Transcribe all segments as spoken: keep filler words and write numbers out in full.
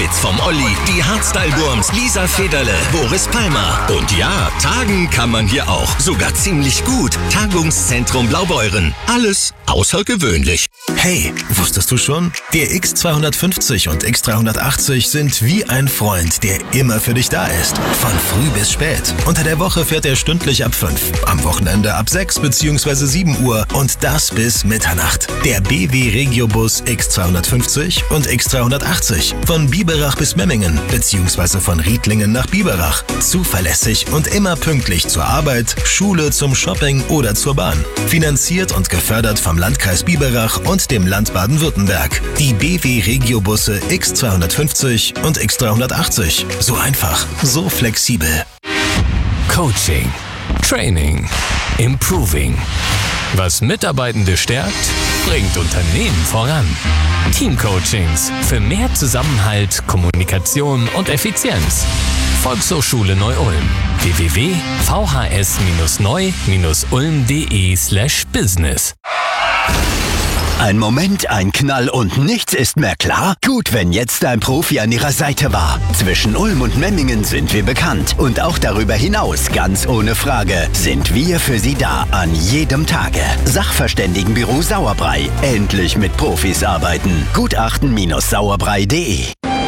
Witz vom Olli, die Hardstyle-Wurms Lisa Federle, Boris Palmer. Und ja, tagen kann man hier auch. Sogar ziemlich gut. Tagungszentrum Blaubeuren. Alles außergewöhnlich. Hey, wusstest du schon? Der X zweihundertfünfzig und X dreihundertachtzig sind wie ein Freund, der immer für dich da ist. Von früh bis spät. Unter der Woche fährt er stündlich ab fünf, am Wochenende ab sechs bzw. sieben Uhr und das bis Mitternacht. Der B W Regiobus X zweihundertfünfzig und X dreihundertachtzig. Von Biberach bis Memmingen bzw. von Riedlingen nach Biberach. Zuverlässig und immer pünktlich zur Arbeit, Schule, zum Shopping oder zur Bahn. Finanziert und gefördert vom Landkreis Biberach und dem Land Baden-Württemberg. Die B W Regiobusse X zweihundertfünfzig und X dreihundertachtzig. So einfach, so flexibel. Coaching, Training, Improving. Was Mitarbeitende stärkt, bringt Unternehmen voran. Teamcoachings für mehr Zusammenhalt, Kommunikation und Effizienz. Volkshochschule Neu-Ulm. w w w punkt v h s neu ulm punkt de slash business. Ein Moment, ein Knall und nichts ist mehr klar? Gut, wenn jetzt ein Profi an Ihrer Seite war. Zwischen Ulm und Memmingen sind wir bekannt. Und auch darüber hinaus, ganz ohne Frage, sind wir für Sie da an jedem Tage. Sachverständigenbüro Sauerbrei. Endlich mit Profis arbeiten. Gutachten Sauerbrei punkt de.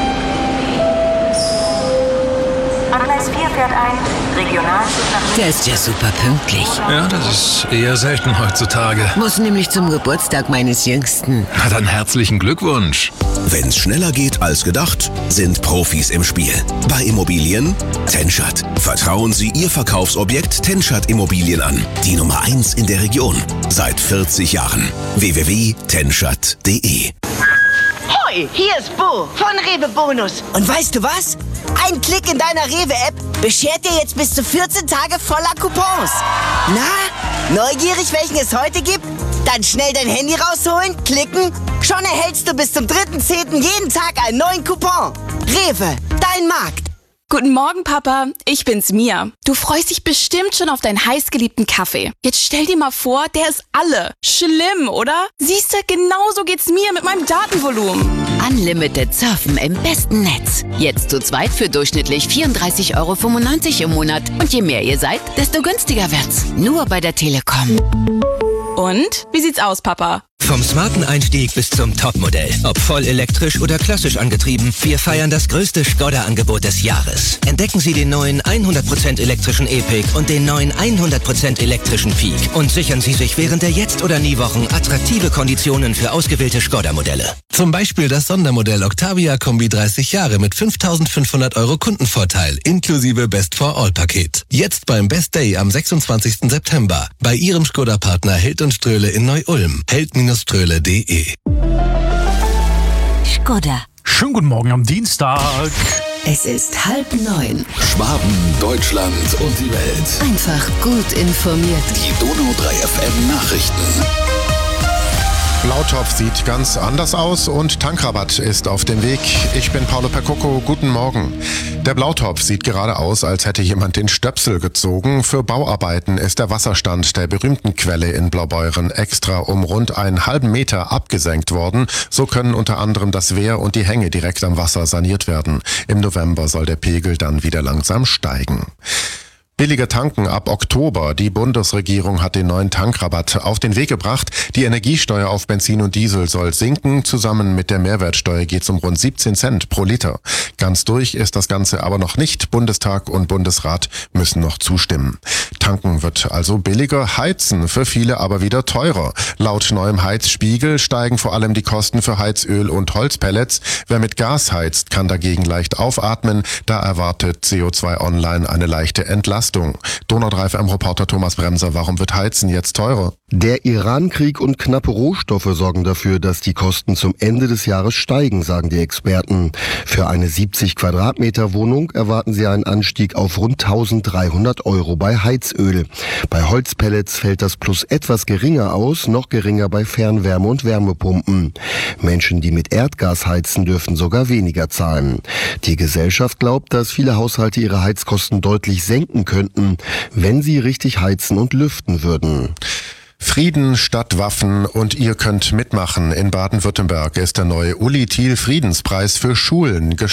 Gleis vier fährt ein. Regionalzug nach... Der ist ja super pünktlich. Ja, das ist eher selten heutzutage. Muss nämlich zum Geburtstag meines Jüngsten. Na dann herzlichen Glückwunsch. Wenn's schneller geht als gedacht, sind Profis im Spiel. Bei Immobilien Tenschat. Vertrauen Sie Ihr Verkaufsobjekt Tenschat Immobilien an. Die Nummer eins in der Region. Seit vierzig Jahren. w w w punkt tenschat punkt de. Hoi, hier ist Bo von Rewe Bonus. Und weißt du was? Ein Klick in deiner Rewe-App beschert dir jetzt bis zu vierzehn Tage voller Coupons. Na, neugierig, welchen es heute gibt? Dann schnell dein Handy rausholen, klicken. Schon erhältst du bis zum dritten zehnten jeden Tag einen neuen Coupon. Rewe, dein Markt. Guten Morgen, Papa. Ich bin's, Mia. Du freust dich bestimmt schon auf deinen heißgeliebten Kaffee. Jetzt stell dir mal vor, der ist alle. Schlimm, oder? Siehst du, genauso geht's mir mit meinem Datenvolumen. Unlimited Surfen im besten Netz. Jetzt zu zweit für durchschnittlich vierunddreißig Euro fünfundneunzig im Monat. Und je mehr ihr seid, desto günstiger wird's. Nur bei der Telekom. Und? Wie sieht's aus, Papa? Vom smarten Einstieg bis zum Topmodell. Ob voll elektrisch oder klassisch angetrieben, wir feiern das größte Skoda-Angebot des Jahres. Entdecken Sie den neuen hundert Prozent elektrischen E-Pick und den neuen hundert Prozent elektrischen Peak. Und sichern Sie sich während der Jetzt- oder Nie-Wochen attraktive Konditionen für ausgewählte Skoda-Modelle. Zum Beispiel das Sondermodell Octavia Kombi dreißig Jahre mit fünftausendfünfhundert Euro Kundenvorteil inklusive Best-for-All-Paket. Jetzt beim Best Day am sechsundzwanzigsten September. Bei Ihrem Skoda-Partner Held und Ströhle in Neu-Ulm. Held-ströhle punkt de. Skoda. Schönen guten Morgen am Dienstag. Es ist halb neun. Schwaben, Deutschland und die Welt. Einfach gut informiert. Die Donau drei F M Nachrichten. Blautopf sieht ganz anders aus und Tankrabatt ist auf dem Weg. Ich bin Paolo Percocco, guten Morgen. Der Blautopf sieht gerade aus, als hätte jemand den Stöpsel gezogen. Für Bauarbeiten ist der Wasserstand der berühmten Quelle in Blaubeuren extra um rund einen halben Meter abgesenkt worden. So können unter anderem das Wehr und die Hänge direkt am Wasser saniert werden. Im November soll der Pegel dann wieder langsam steigen. Billiger tanken ab Oktober. Die Bundesregierung hat den neuen Tankrabatt auf den Weg gebracht. Die Energiesteuer auf Benzin und Diesel soll sinken. Zusammen mit der Mehrwertsteuer geht es um rund siebzehn Cent pro Liter. Ganz durch ist das Ganze aber noch nicht. Bundestag und Bundesrat müssen noch zustimmen. Tanken wird also billiger, heizen für viele aber wieder teurer. Laut neuem Heizspiegel steigen vor allem die Kosten für Heizöl und Holzpellets. Wer mit Gas heizt, kann dagegen leicht aufatmen. Da erwartet C O zwei Online eine leichte Entlastung. Donau drei F M-Reporter Thomas Bremser, warum wird Heizen jetzt teurer? Der Iran-Krieg und knappe Rohstoffe sorgen dafür, dass die Kosten zum Ende des Jahres steigen, sagen die Experten. Für eine siebzig Quadratmeter Wohnung erwarten sie einen Anstieg auf rund eintausenddreihundert Euro bei Heizöl. Bei Holzpellets fällt das Plus etwas geringer aus, noch geringer bei Fernwärme und Wärmepumpen. Menschen, die mit Erdgas heizen, dürfen sogar weniger zahlen. Die Gesellschaft glaubt, dass viele Haushalte ihre Heizkosten deutlich senken könnten, wenn sie richtig heizen und lüften würden. Frieden statt Waffen und ihr könnt mitmachen. In Baden-Württemberg ist der neue Uli Thiel Friedenspreis für Schulen